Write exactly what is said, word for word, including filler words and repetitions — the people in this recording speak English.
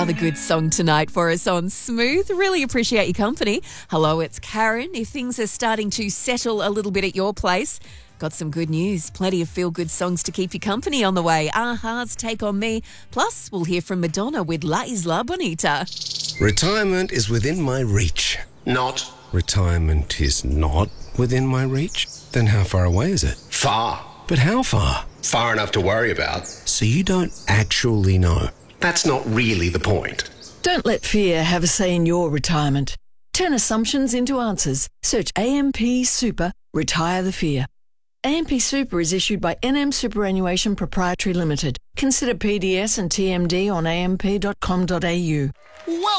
Another good song tonight for us on Smooth. Really appreciate your company. Hello, it's Karen. If things are starting to settle a little bit at your place, got some good news. Plenty of feel-good songs to keep you company on the way. A-ha's Take On Me. Plus, we'll hear from Madonna with La Isla Bonita. Retirement is within my reach. Not. Retirement is not within my reach? Then how far away is it? Far. But how far? Far enough to worry about. So you don't actually know? That's not really the point. Don't let fear have a say in your retirement. Turn assumptions into answers. Search A M P Super, Retire the Fear. A M P Super is issued by N M Superannuation Proprietary Limited. Consider P D S and T M D on a m p dot com dot a u. Well